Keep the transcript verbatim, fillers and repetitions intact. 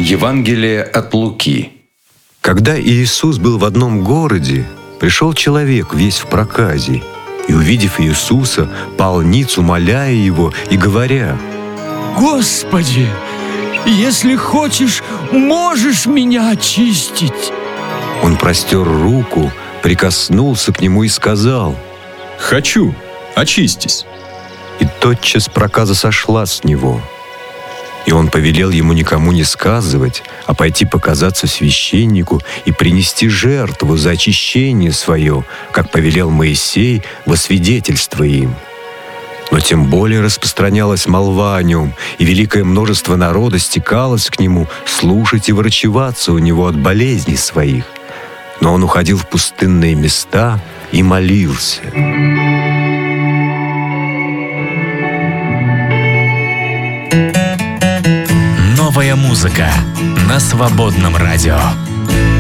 Евангелие от Луки. Когда Иисус был в одном городе, пришел человек весь в проказе, и, увидев Иисуса, пал ниц, умоляя Его и говоря: «Господи, если хочешь, можешь меня очистить». Он простер руку, прикоснулся к нему и сказал: «Хочу, очистись». И тотчас проказа сошла с него. И он повелел ему никому не сказывать, а пойти показаться священнику и принести жертву за очищение свое, как повелел Моисей, во свидетельство им. Но тем более распространялась молва о нем, и великое множество народа стекалось к нему слушать и врачеваться у него от болезней своих. Но он уходил в пустынные места и молился. Новая музыка на Свободном радио.